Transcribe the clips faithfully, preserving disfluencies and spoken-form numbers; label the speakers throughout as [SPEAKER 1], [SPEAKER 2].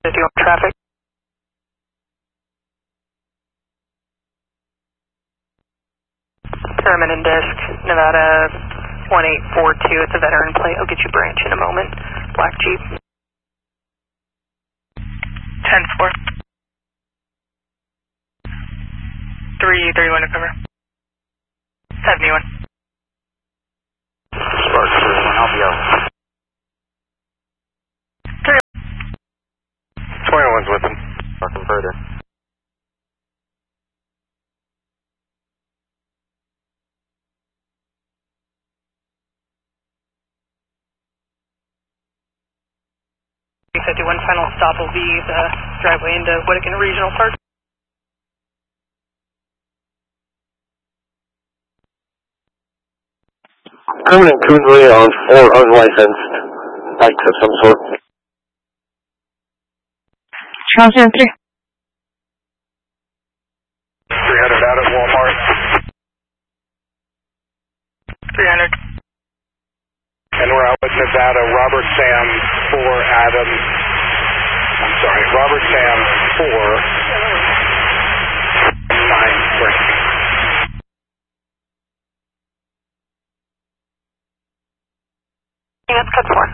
[SPEAKER 1] Do you want traffic? Permanent Disc, Nevada one eight four two, it's a veteran plate. I'll get you branch in a moment. Black Jeep. ten four. three thirty-one to cover. seventy-one.
[SPEAKER 2] Spark thirty-one, I'll be out.
[SPEAKER 3] twenty-one's with him.
[SPEAKER 2] Fucking further.
[SPEAKER 1] fifty-one final stop will be the driveway into Whittakin Regional Park.
[SPEAKER 3] Permanent Coonley on four unlicensed bikes of some sort.
[SPEAKER 4] Charles three.
[SPEAKER 3] three hundred out at Walmart.
[SPEAKER 1] three hundred.
[SPEAKER 3] And we're out with Nevada, Robert Sam four, Adam. I'm sorry, Robert Sam four, nine, Frank.
[SPEAKER 1] That's cut four.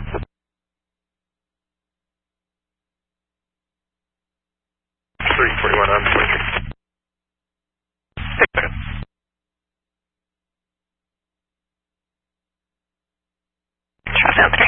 [SPEAKER 3] three forty-one, I'm switching.
[SPEAKER 1] Six minutes. Charles three.